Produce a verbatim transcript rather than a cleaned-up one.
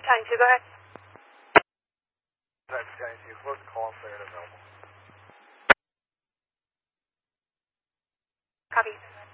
Battalion two, go ahead. Battalion two, close call and clear it available. Copy.